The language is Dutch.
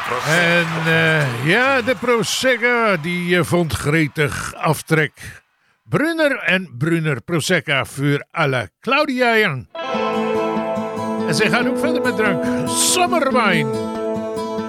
En ja, de Prosecca die vond gretig aftrek. Brunner en Brunner Prosecca voor alle Claudia Young. En zij gaan ook verder met drank. Sommerwijn.